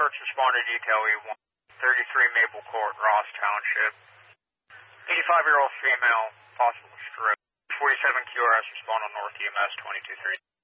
search responded to detail E1, 33 Maple Court, Ross Township. 85-year-old female, possible stroke. 47 QRS respond on North EMS 223.